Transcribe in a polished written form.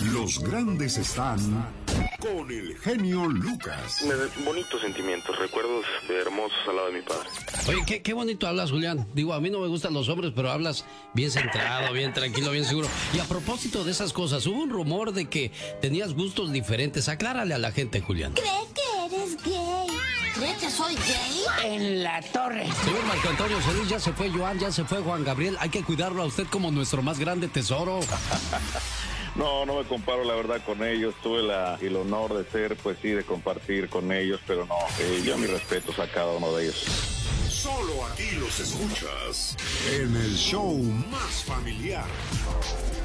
Los grandes están con el genio Lucas. Bonitos sentimientos, recuerdos hermosos al lado de mi padre. Oye, qué bonito hablas, Julián. Digo, a mí no me gustan los hombres, pero hablas bien centrado, bien tranquilo, bien seguro. Y a propósito de esas cosas, hubo un rumor de que tenías gustos diferentes. Aclárale a la gente, Julián. ¿Cree que eres gay? ¿Cree que soy gay? En la torre. Señor Marco Antonio Solís, ya se fue Joan, ya se fue Juan Gabriel. Hay que cuidarlo a usted como nuestro más grande tesoro. No me comparo la verdad con ellos. Tuve el honor de ser, pues sí, de compartir con ellos, pero no, yo mis respetos a cada uno de ellos. Solo aquí los escuchas en el show más familiar.